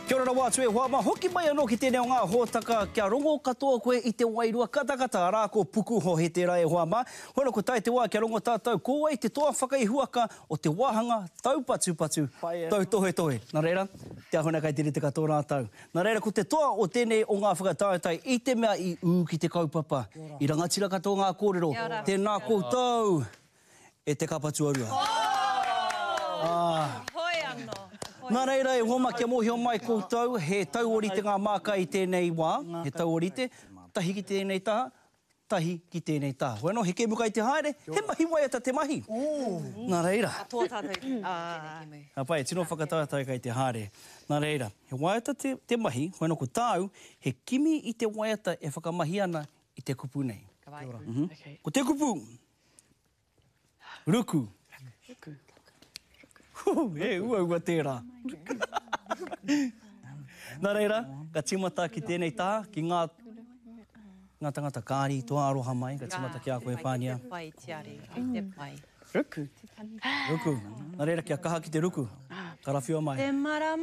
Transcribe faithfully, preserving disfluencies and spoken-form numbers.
Kia ora wā tue hoa ma hoki mai anō ki tēnei o ngā hōtaka kia rongo katoa koe i te wairua katakata arā ko puku ho he tērā e hoa ma. Hono ko tai te wā kia rongo tātou koa i te toa whakaihuaka o te wāhanga tau patu patu, tau tohe tohe. Nā reira, te ahona kai tere te katoa rātau. Nā reira, ko te toa o tēnei o ngā whakatātai i te mea i ū ki te kaupapa. I rangatira katoa ngā kōrero, tēnā koutou e te kapatu arua. Ah. Nā reira, e homa kia mohio mai koutou, he tauorite ngā māka i tēnei wā, he tauorite, tahi ki tēnei taha, tahi ki tēnei taha. Bueno, he ke muka i te haere, he mahi waiata te mahi. Nā reira. A tō tātou. Nā pai, tino whakatātai kai te haere. Nā reira, he waiata te, te mahi, bueno, ko tāu, he kimi i te waiata e whakamahi ana i te kupu nei. Ka wai. Mm-hmm. Okay. Ko te kupu, ruku. Ruku. E, ua ua tērā. Nā reira, ka timata ki tēnei taha, ki ngā, ngā tangata kāri, toa aroha mai, ka timata ki a koe pānia. Te pai, tiare, te pai. Ruku. Ruku. Nā reira, kia kaha ki te ruku. Karawhiua mai. Te mara